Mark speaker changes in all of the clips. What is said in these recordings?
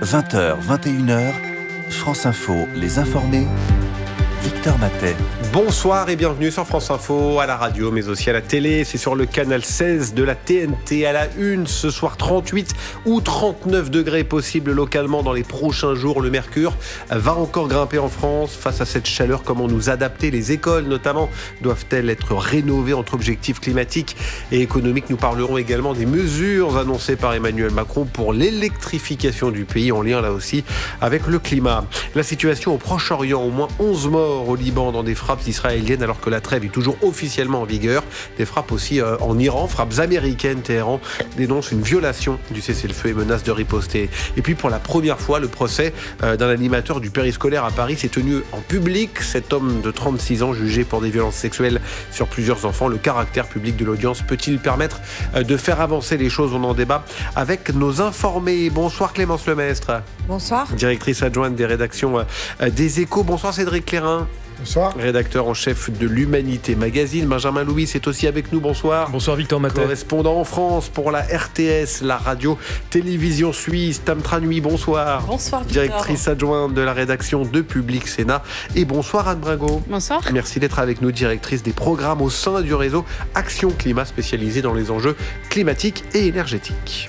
Speaker 1: 20h, 21h, France Info, les informés, Victor Matet.
Speaker 2: Bonsoir et bienvenue sur France Info, à la radio mais aussi à la télé. C'est sur le canal 16 de la TNT à la une. Ce soir 38 ou 39 degrés possibles localement dans les prochains jours. Le mercure va encore grimper en France. Face à cette chaleur, comment nous adapter? Les écoles notamment doivent-elles être rénovées entre objectifs climatiques et économiques? Nous parlerons également des mesures annoncées par Emmanuel Macron pour l'électrification du pays en lien là aussi avec le climat. La situation au Proche-Orient, au moins 11 morts au Liban dans des frappes israéliennes alors que la trêve est toujours officiellement en vigueur. Des frappes aussi en Iran, frappes américaines. Téhéran dénonce une violation du cessez-le-feu et menace de riposter. Et puis pour la première fois, le procès d'un animateur du périscolaire à Paris s'est tenu en public. Cet homme de 36 ans jugé pour des violences sexuelles sur plusieurs enfants. Le caractère public de l'audience peut-il permettre de faire avancer les choses? On en débat avec nos informés. Bonsoir Clémence Lemestre.
Speaker 3: Bonsoir.
Speaker 2: Directrice adjointe des rédactions des Échos. Bonsoir Cédric Clairin.
Speaker 4: Bonsoir.
Speaker 2: Rédacteur en chef de l'Humanité Magazine. Benjamin Louis est aussi avec nous. Bonsoir.
Speaker 5: Bonsoir Victor Matet.
Speaker 2: Correspondant en France pour la RTS, la radio-télévision suisse. Tam Tran Nui, bonsoir.
Speaker 3: Bonsoir Victor.
Speaker 2: Directrice adjointe de la rédaction de Public Sénat. Et bonsoir Anne Bringot.
Speaker 3: Bonsoir.
Speaker 2: Merci d'être avec nous, directrice des programmes au sein du réseau Action Climat, spécialisé dans les enjeux climatiques et énergétiques.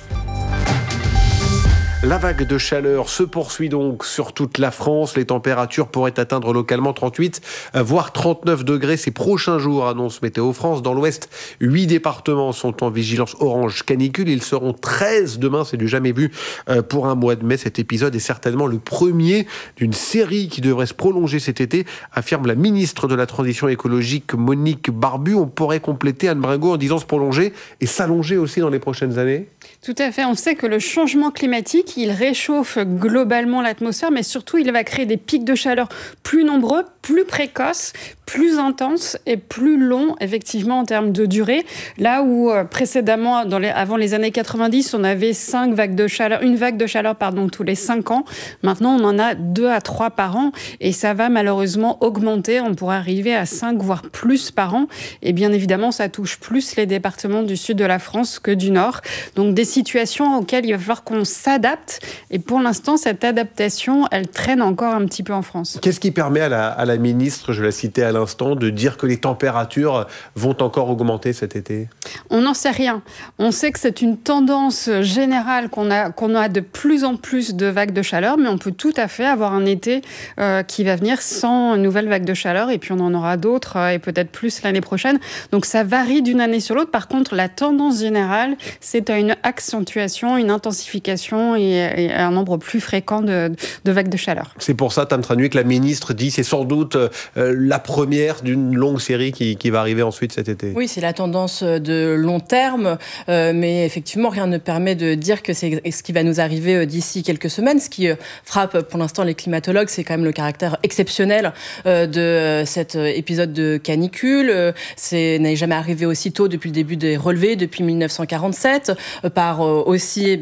Speaker 2: La vague de chaleur se poursuit donc sur toute la France. Les températures pourraient atteindre localement 38, voire 39 degrés ces prochains jours, annonce Météo France. Dans l'Ouest, 8 départements sont en vigilance orange canicule. Ils seront 13 demain, c'est du jamais vu pour un mois de mai. Cet épisode est certainement le premier d'une série qui devrait se prolonger cet été, affirme la ministre de la Transition écologique Monique Barbu. On pourrait compléter, Anne Bringot, en disant se prolonger et s'allonger aussi dans les prochaines années.
Speaker 3: Tout à fait. On sait que le changement climatique, il réchauffe globalement l'atmosphère, mais surtout, il va créer des pics de chaleur plus nombreux, plus précoces, plus intenses et plus longs, effectivement, en termes de durée. Là où, précédemment, avant les années 90, on avait une vague de chaleur, tous les 5 ans. Maintenant, on en a 2 à 3 par an. Et ça va malheureusement augmenter. On pourrait arriver à 5, voire plus par an. Et bien évidemment, ça touche plus les départements du sud de la France que du nord. Donc, des situations auxquelles il va falloir qu'on s'adapte. Et pour l'instant, cette adaptation, elle traîne encore un petit peu en France.
Speaker 2: Qu'est-ce qui permet à la ministre, je la citais à l'instant, de dire que les températures vont encore augmenter cet été?
Speaker 3: On n'en sait rien. On sait que c'est une tendance générale qu'on a de plus en plus de vagues de chaleur, mais on peut tout à fait avoir un été qui va venir sans nouvelle vague de chaleur, et puis on en aura d'autres, et peut-être plus l'année prochaine. Donc ça varie d'une année sur l'autre. Par contre, la tendance générale, c'est à une accentuation, une intensification et un nombre plus fréquent de vagues de chaleur.
Speaker 2: C'est pour ça, Tam Tran Nui, que la ministre dit c'est sans doute la première d'une longue série qui va arriver ensuite cet été.
Speaker 6: Oui, c'est la tendance de long terme, mais effectivement, rien ne permet de dire que c'est ce qui va nous arriver d'ici quelques semaines. Ce qui frappe pour l'instant les climatologues, c'est quand même le caractère exceptionnel de cet épisode de canicule. C'est n'est jamais arrivé aussi tôt depuis le début des relevés, depuis 1947, par aussi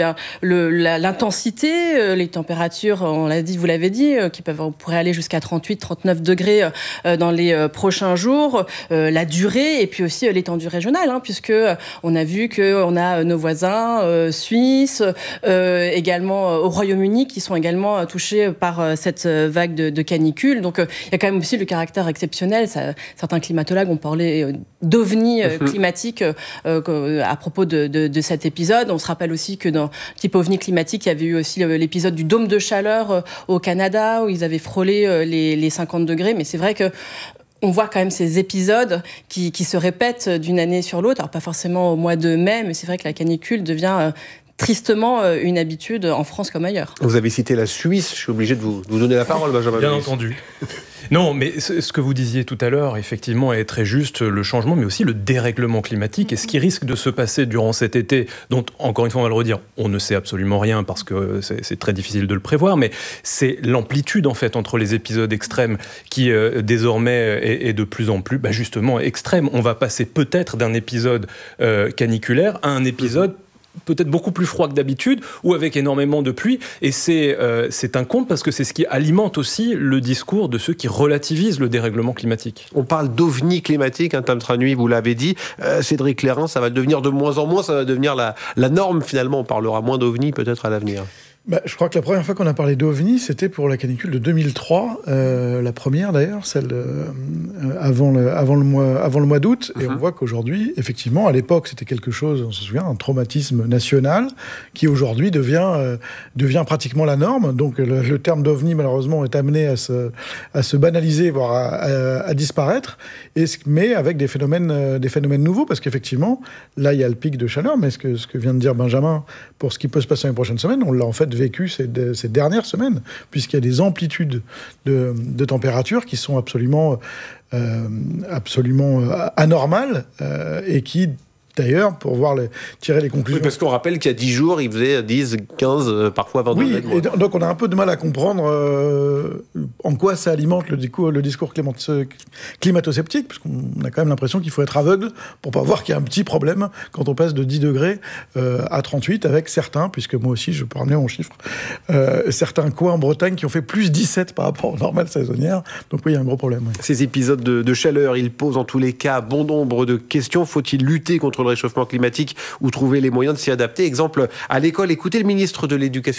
Speaker 6: l'intensité, les températures, on l'a dit, vous l'avez dit, on pourrait aller jusqu'à 38-39 degrés dans les prochains jours, la durée et puis aussi l'étendue régionale, puisque on a vu qu'on a nos voisins suisses, également au Royaume-Uni, qui sont également touchés par cette vague de canicule. Donc il y a quand même aussi le caractère exceptionnel. Certains climatologues ont parlé d'ovni climatique à propos de cet épisode. On se rappelle aussi que dans type ovni climatique, il y avait eu aussi l'épisode du dôme de chaleur au Canada, où ils avaient frôlé les 50 degrés. Mais c'est vrai que on voit quand même ces épisodes qui se répètent d'une année sur l'autre. Alors pas forcément au mois de mai, mais c'est vrai que la canicule devient tristement une habitude en France comme ailleurs.
Speaker 2: Vous avez cité la Suisse, je suis obligé de vous donner la parole, Benjamin.
Speaker 5: Bien entendu. Non, mais ce que vous disiez tout à l'heure, effectivement, est très juste, le changement, mais aussi le dérèglement climatique, et ce qui risque de se passer durant cet été, dont, encore une fois, on va le redire, on ne sait absolument rien, parce que c'est très difficile de le prévoir, mais c'est l'amplitude, en fait, entre les épisodes extrêmes qui, désormais, est de plus en plus, justement, extrême. On va passer peut-être d'un épisode caniculaire à un épisode peut-être beaucoup plus froid que d'habitude, ou avec énormément de pluie. Et c'est un conte parce que c'est ce qui alimente aussi le discours de ceux qui relativisent le dérèglement climatique.
Speaker 2: On parle d'ovni climatique, Tam Tran Nui, vous l'avez dit. Cédric Clairin, ça va devenir de moins en moins, ça va devenir la norme finalement. On parlera moins d'ovni peut-être à l'avenir.
Speaker 4: Je crois que la première fois qu'on a parlé d'OVNI, c'était pour la canicule de 2003, la première d'ailleurs, celle avant le mois d'août. Et on voit qu'aujourd'hui, effectivement, à l'époque, c'était quelque chose, on se souvient, un traumatisme national, qui aujourd'hui devient pratiquement la norme. Donc le terme d'OVNI, malheureusement, est amené à se banaliser, voire à disparaître, mais avec des phénomènes nouveaux, parce qu'effectivement, là, il y a le pic de chaleur, mais ce que vient de dire Benjamin, pour ce qui peut se passer dans les prochaines semaines, on l'a en fait vécu ces dernières semaines, puisqu'il y a des amplitudes de température qui sont absolument anormales et qui, d'ailleurs, pour tirer les conclusions...
Speaker 2: Oui, parce qu'on rappelle qu'il y a 10 jours, il faisait 10, 15, parfois 20 degrés.
Speaker 4: Oui, et donc on a un peu de mal à comprendre en quoi ça alimente le discours climato-sceptique, parce qu'on a quand même l'impression qu'il faut être aveugle pour pas voir qu'il y a un petit problème quand on passe de 10 degrés à 38, avec certains, puisque moi aussi je peux ramener mon chiffre, certains coins en Bretagne qui ont fait plus 17 par rapport aux normales saisonnières. Donc oui, il y a un gros problème. Oui.
Speaker 2: Ces épisodes de chaleur, ils posent en tous les cas bon nombre de questions. Faut-il lutter contre le réchauffement climatique ou trouver les moyens de s'y adapter? Exemple, à l'école, écoutez le ministre de l'Éducation